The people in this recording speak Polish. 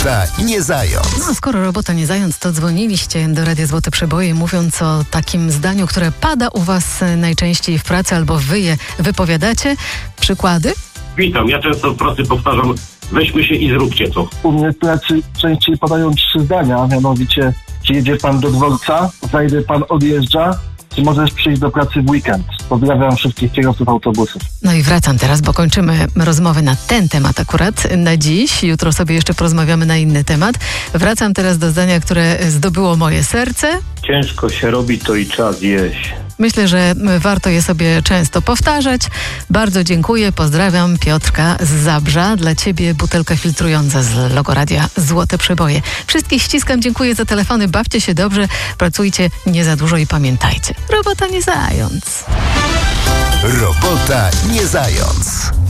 Robota nie zając. No, skoro robota nie zając, to dzwoniliście do Radia Złote Przeboje, mówiąc o takim zdaniu, które pada u was najczęściej w pracy albo wy je wypowiadacie. Przykłady? Witam, ja często w pracy powtarzam: weźmy się i zróbcie to. U mnie w pracy częściej padają 3 zdania, mianowicie: czy jedzie pan do dworca, za ile pan odjeżdża, czy możesz przyjść do pracy w weekend. Pozdrawiam wszystkich kierowców autobusów. No i wracam teraz, bo kończymy rozmowę na ten temat akurat na dziś. Jutro sobie jeszcze porozmawiamy na inny temat. Wracam teraz do zdania, które zdobyło moje serce. Ciężko się robi, to i czas jeść. Myślę, że warto je sobie często powtarzać. Bardzo dziękuję, pozdrawiam. Piotrka z Zabrza. Dla ciebie butelka filtrująca z logo Radia Złote Przeboje. Wszystkich ściskam, dziękuję za telefony. Bawcie się dobrze, pracujcie nie za dużo i pamiętajcie: robota nie zając. Robota nie zając.